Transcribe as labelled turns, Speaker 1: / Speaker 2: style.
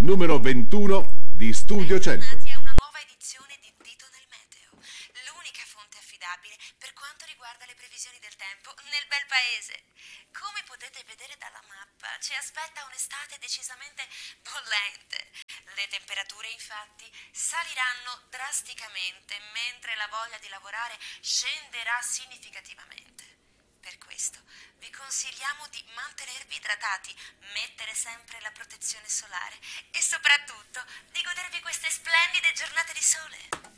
Speaker 1: numero 21 di Studio 100.
Speaker 2: Bentornati a una nuova edizione di Dito nel Meteo, l'unica fonte affidabile per quanto riguarda le previsioni del tempo nel bel paese. Come potete vedere dalla mappa, ci aspetta un'estate decisamente bollente. Le temperature infatti saliranno drasticamente, mentre la voglia di lavorare scenderà significativamente. Per questo vi consigliamo di mantenervi idratati, mettere sempre la protezione solare e soprattutto di godervi queste splendide giornate di sole.